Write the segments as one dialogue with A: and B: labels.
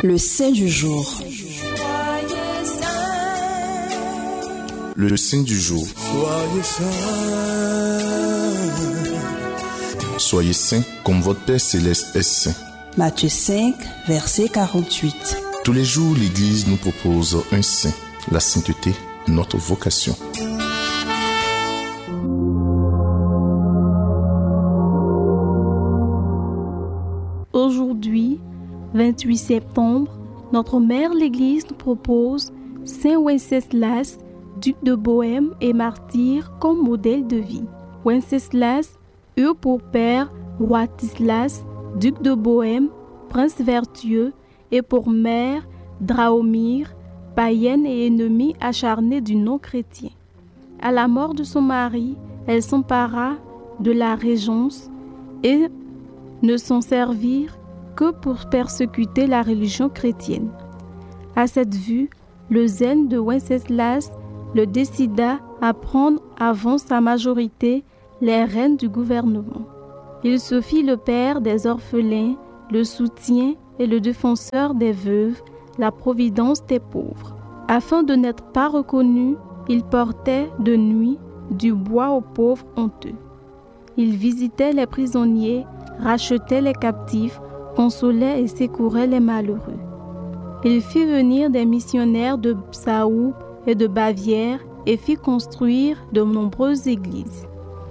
A: Le saint du jour.
B: Le saint du jour. Soyez saints comme votre Père Céleste est saint.
A: Matthieu 5, verset 48.
B: Tous les jours, l'Église nous propose un saint. La sainteté, notre vocation.
C: Aujourd'hui, 28 septembre, notre mère l'Église nous propose Saint Wenceslas, duc de Bohême et martyr comme modèle de vie. Wenceslas eut pour père Władyslas, duc de Bohême, prince vertueux, et pour mère Drahomir, païenne et ennemie acharnée du non-chrétien. À la mort de son mari, elle s'empara de la régence et ne s'en servirent que pour persécuter la religion chrétienne. À cette vue, le zèle de Wenceslas le décida à prendre avant sa majorité les rênes du gouvernement. Il se fit le père des orphelins, le soutien et le défenseur des veuves, la providence des pauvres. Afin de n'être pas reconnu, il portait de nuit du bois aux pauvres honteux. Il visitait les prisonniers, rachetait les captifs, consolait et secourait les malheureux. Il fit venir des missionnaires de Psaume et de Bavière et fit construire de nombreuses églises.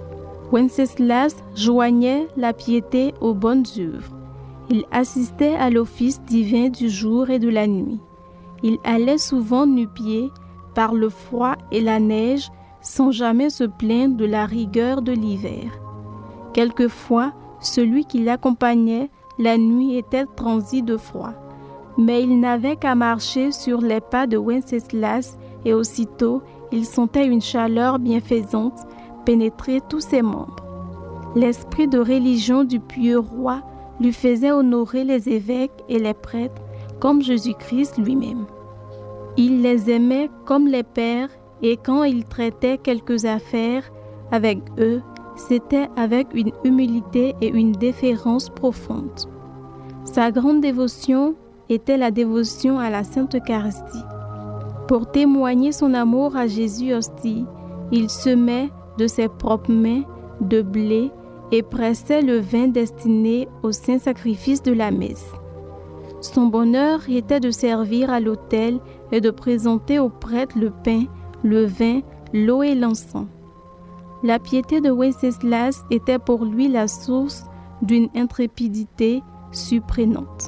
C: Wenceslas joignait la piété aux bonnes œuvres. Il assistait à l'office divin du jour et de la nuit. Il allait souvent nu-pieds par le froid et la neige sans jamais se plaindre de la rigueur de l'hiver. Quelquefois, celui qui l'accompagnait la nuit était transi de froid, mais il n'avait qu'à marcher sur les pas de Wenceslas et aussitôt il sentait une chaleur bienfaisante pénétrer tous ses membres. L'esprit de religion du pieux roi lui faisait honorer les évêques et les prêtres comme Jésus-Christ lui-même. Il les aimait comme les pères et quand il traitait quelques affaires avec eux, c'était avec une humilité et une déférence profonde. Sa grande dévotion était la dévotion à la Sainte Eucharistie. Pour témoigner son amour à Jésus hostie, il semait de ses propres mains de blé et pressait le vin destiné au saint sacrifice de la messe. Son bonheur était de servir à l'autel et de présenter aux prêtres le pain, le vin, l'eau et l'encens. La piété de Wenceslas était pour lui la source d'une intrépidité surprenante.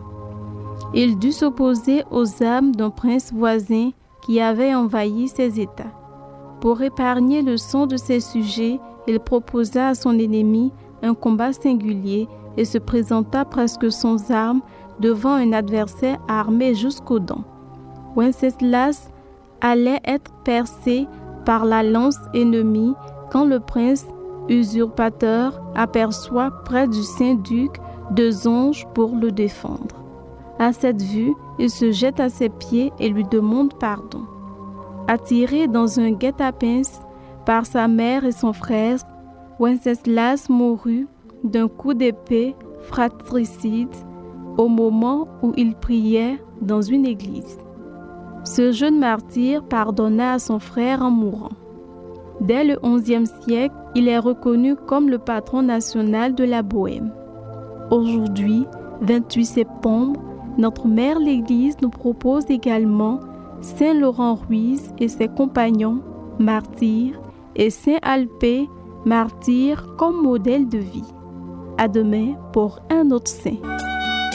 C: Il dut s'opposer aux armes d'un prince voisin qui avait envahi ses États. Pour épargner le sang de ses sujets, il proposa à son ennemi un combat singulier et se présenta presque sans armes devant un adversaire armé jusqu'aux dents. Wenceslas allait être percé par la lance ennemie quand le prince usurpateur aperçoit près du Saint-Duc 2 anges pour le défendre. À cette vue, il se jette à ses pieds et lui demande pardon. Attiré dans un guet-apens par sa mère et son frère, Wenceslas mourut d'un coup d'épée fratricide au moment où il priait dans une église. Ce jeune martyr pardonna à son frère en mourant. Dès le XIe siècle, il est reconnu comme le patron national de la Bohême. Aujourd'hui, 28 septembre, notre mère l'Église nous propose également Saint Laurent Ruiz et ses compagnons, martyrs, et Saint Alpé, martyr comme modèle de vie. À demain pour un autre saint.